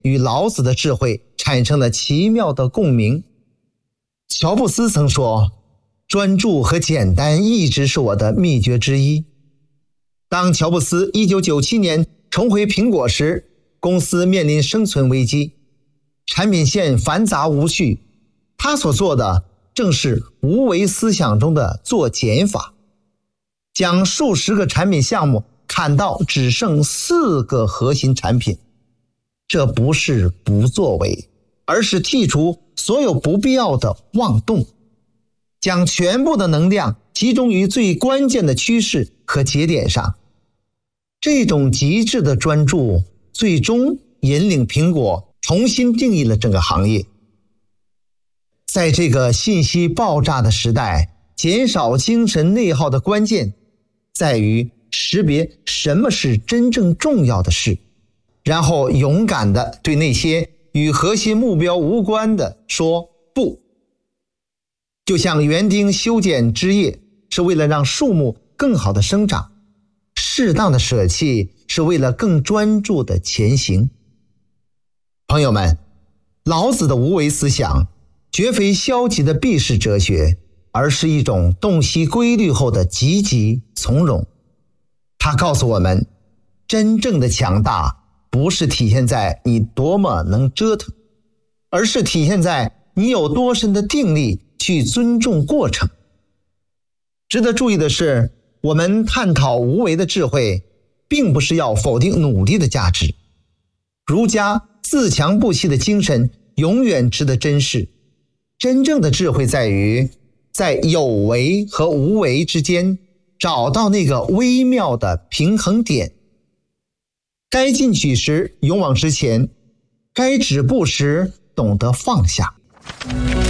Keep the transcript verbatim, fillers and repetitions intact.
与老子的智慧产生了奇妙的共鸣。乔布斯曾说，专注和简单一直是我的秘诀之一。当乔布斯一九九七年重回苹果时，公司面临生存危机，产品线繁杂无序，他所做的正是无为思想中的做减法，将数十个产品项目砍到只剩四个核心产品。这不是不作为，而是剔除所有不必要的妄动，将全部的能量集中于最关键的趋势和节点上。这种极致的专注最终引领苹果重新定义了整个行业。在这个信息爆炸的时代，减少精神内耗的关键在于识别什么是真正重要的事，然后勇敢地对那些与核心目标无关的说不。就像园丁修剪枝叶是为了让树木更好的生长，适当的舍弃是为了更专注的前行。朋友们，老子的无为思想绝非消极的避世哲学，而是一种洞悉规律后的积极从容。他告诉我们，真正的强大不是体现在你多么能折腾，而是体现在你有多深的定力去尊重过程。值得注意的是，我们探讨无为的智慧，并不是要否定努力的价值。儒家自强不息的精神永远值得珍视。真正的智慧在于在有为和无为之间找到那个微妙的平衡点。该进取时勇往直前，该止步时懂得放下。